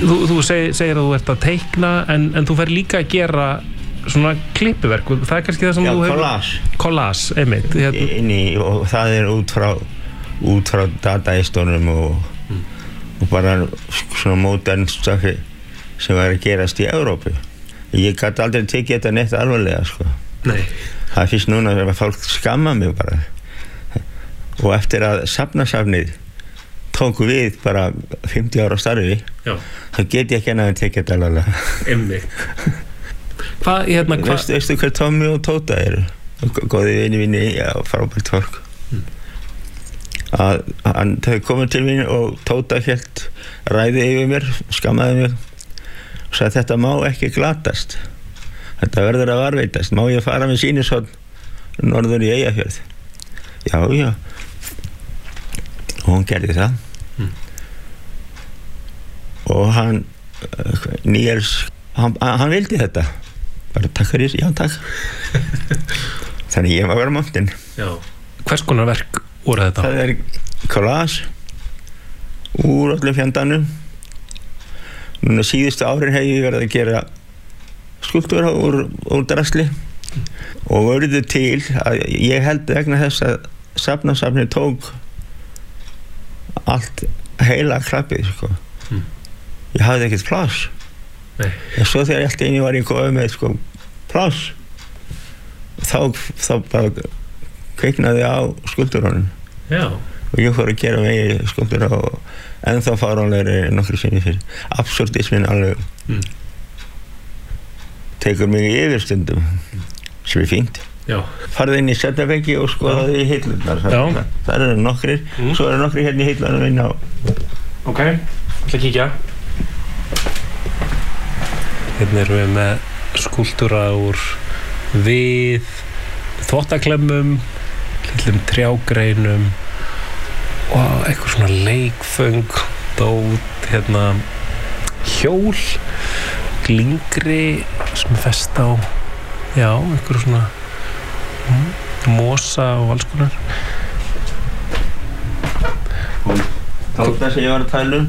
Þú segir að þú ert að teikna en þú fer líka að gera svona klippiverk og það kannski það sem þú hefur collage, einmitt og það út frá dataistónum og bara svona modern stöfi sem var að gerast í Evrópu. Ég gat aldrei tekið þetta neitt alvarlega, sko. Nei. Það fyrst núna að fólk skamma mig bara. Og eftir að safnasafnið tók við bara 50 ára starfi, þá get ég ekki annað að tekið þetta alvarlega. Hvað, Veistu hver Tommy og Tóta eru? Góði vinni, frábært fólk. Hann komið til mín og Tóta hélt ræði yfir mér, skammaði mig og sagði þetta má ekki glatast, þetta verður að varveitast, má ég fara með sýnishorn norður í Eyjafjörð? Já og hún gerði það og hann Níels, hann vildi þetta bara takk fyrir, já takk þannig ég má vera montinn. Hvers konar verk voru þetta? Það collage úr öllum fjandanum. Núna síðustu árin hef ég verið að gera skúlptúra úr drasli og urðu til að ég held vegna þess að safnasafnið tók allt heila klappið, sko. Ég hafði ekkert pláss. En svo þegar allt einu var ég komið með, sko, pláss þá bara kveiknaði á skúlptúrunum. Og ég fór að gera megin skúlptúra og ennþá fáránlegri nokkru sinni fyrir. Absúrdismin alveg tekur mig yfir stundum sem fínt. Farðu inn í setjaveggi og skoðaðu í hillurnar. Það eru nokkrir, svo eru nokkrir hérna í hillunum inn á. Ok, ætla að kíkja. Hérna erum við með skúlptúra úr við, þvottaklemmum, litlum trjágreinum og eitthvað svona leikföng, dót, hérna hjól, glingri sem er fest á, eitthvað svona mosa og alls konar. Tóta sem ég var að tala